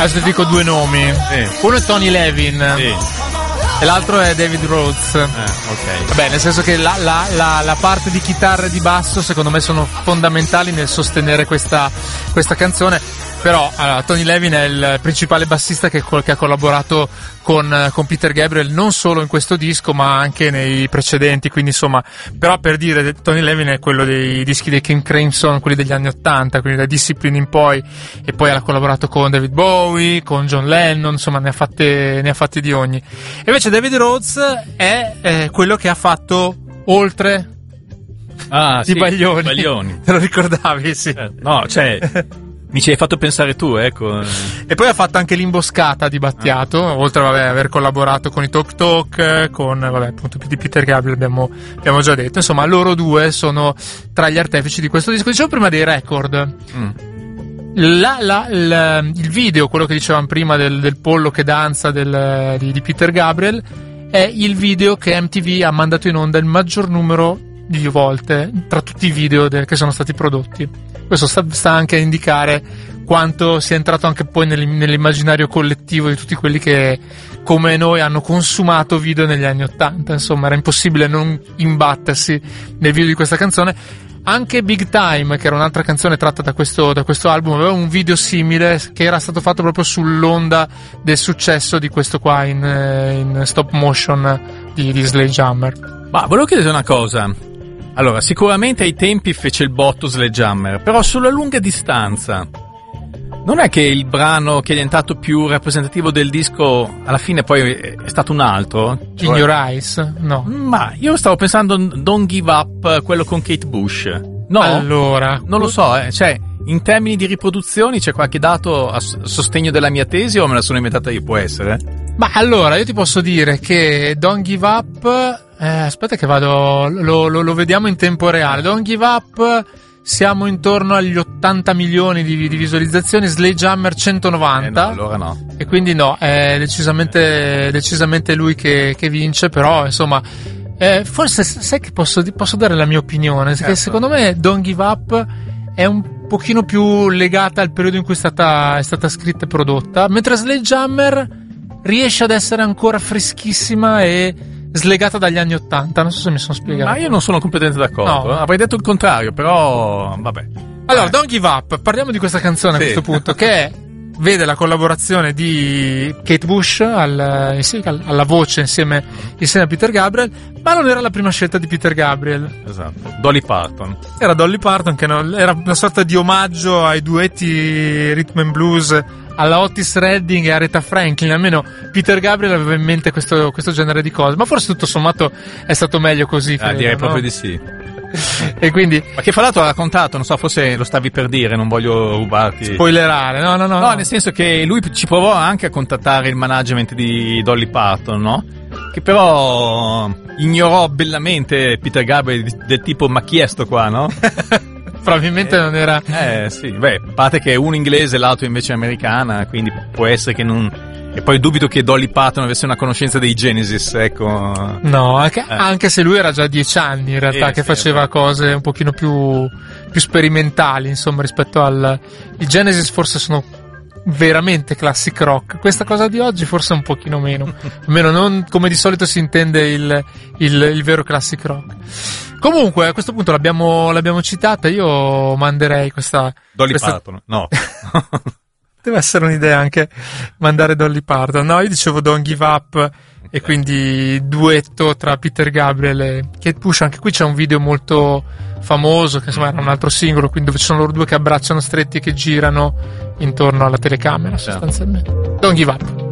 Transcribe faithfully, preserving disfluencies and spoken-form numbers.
Adesso ti dico due nomi. Sì. Uno è Tony Levin. Sì. E l'altro è David Rhodes. Eh, ok. Vabbè, nel senso che la, la, la, la parte di chitarra e di basso secondo me sono fondamentali nel sostenere questa, questa canzone. Però allora, Tony Levin è il principale bassista che, che ha collaborato con, con Peter Gabriel non solo in questo disco ma anche nei precedenti, quindi insomma, però per dire, Tony Levin è quello dei dischi dei King Crimson, quelli degli anni ottanta, quindi da Discipline in poi, e poi ha collaborato con David Bowie, con John Lennon, insomma ne ha fatte, ne ha fatti di ogni. E invece David Rhodes è eh, quello che ha fatto Oltre ah, di sì, Baglioni. Baglioni. Te lo ricordavi? Sì. Eh, no, cioè mi ci hai fatto pensare tu, ecco. E poi ha fatto anche l'Imboscata di Battiato, ah. oltre a vabbè, aver collaborato con i Talk Talk, con vabbè, appunto di Peter Gabriel abbiamo, abbiamo già detto. Insomma, loro due sono tra gli artefici di questo disco. Dicevo prima dei record. Mm. La, la, la, il video, quello che dicevamo prima del, del pollo che danza del, di, di Peter Gabriel, è il video che M T V ha mandato in onda il maggior numero di volte tra tutti i video de, che sono stati prodotti. Questo sta, sta anche a indicare quanto sia entrato anche poi nell'immaginario collettivo di tutti quelli che come noi hanno consumato video negli anni ottanta. Insomma, era impossibile non imbattersi nel video di questa canzone. Anche Big Time, che era un'altra canzone tratta da questo, da questo album, aveva un video simile che era stato fatto proprio sull'onda del successo di questo qua in, in stop motion di, di Sledgehammer. Ma volevo chiedere una cosa. Allora, sicuramente ai tempi fece il botto Sledgehammer, però sulla lunga distanza non è che il brano che è diventato più rappresentativo del disco alla fine poi è stato un altro? Cioè, In Your Eyes? No. Ma io stavo pensando Don't Give Up, quello con Kate Bush. No? Allora, non lo so, eh. Cioè, in termini di riproduzioni c'è qualche dato a sostegno della mia tesi o me la sono inventata io? Può essere? Ma allora, io ti posso dire che Don't Give Up... Eh, aspetta che vado, lo, lo, lo vediamo in tempo reale. Don't Give Up, siamo intorno agli ottanta milioni di, di visualizzazioni, Sledgehammer centonovanta. Eh no, allora no. E quindi no, è decisamente, decisamente lui che, che vince, però insomma, eh, forse sai che posso, posso dare la mia opinione, certo. Che secondo me Don't Give Up è un pochino più legata al periodo in cui è stata, è stata scritta e prodotta, mentre Sledgehammer riesce ad essere ancora freschissima e slegata dagli anni ottanta, non so se mi sono spiegato. Ma io non sono completamente d'accordo, no. Avrei detto il contrario, però vabbè. Allora, Don't Give Up, parliamo di questa canzone sì. A questo punto, che è, vede la collaborazione di Kate Bush al, alla voce insieme, insieme a Peter Gabriel, ma non era la prima scelta di Peter Gabriel. Esatto, Dolly Parton. Era Dolly Parton, che non, era una sorta di omaggio ai duetti rhythm and blues alla Otis Redding e Aretha Franklin. Almeno Peter Gabriel aveva in mente questo, questo genere di cose, ma forse tutto sommato è stato meglio così. Ah, credo, direi no? proprio di sì. E quindi, ma che fra l'altro ha raccontato, non so, forse lo stavi per dire, non voglio rubarti, spoilerare, no no no no, no. Nel senso che lui ci provò anche a contattare il management di Dolly Parton, no? Che però ignorò bellamente Peter Gabriel, del tipo ma chi è sto qua, no? Probabilmente eh, non era. Eh sì, beh, a parte che uno inglese e l'altro invece americana, quindi può essere che non. E poi dubito che Dolly Parton avesse una conoscenza dei Genesis, ecco. No, anche, eh. anche se lui era già dieci anni in realtà eh, che sì, faceva cose un pochino più, più sperimentali, insomma, rispetto al. I Genesis forse sono veramente classic rock. Questa cosa di oggi forse un pochino meno. Almeno non come di solito si intende il, il, il vero classic rock. Comunque, a questo punto l'abbiamo, l'abbiamo citata, io manderei questa. Dolly questa... Parton, no. Deve essere un'idea anche mandare Dolly Parton. No, io dicevo Don't Give Up, okay. E quindi duetto tra Peter Gabriel e Kate Bush. Anche qui c'è un video molto famoso, che insomma era un altro singolo, quindi dove ci sono loro due che abbracciano stretti e che girano intorno alla telecamera, sostanzialmente. Don't Give Up.